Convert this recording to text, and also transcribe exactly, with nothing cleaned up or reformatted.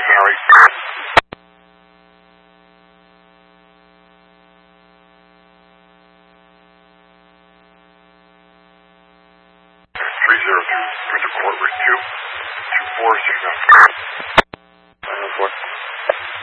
Mary. three zero two, for the court with two, two four six nine. nine oh four.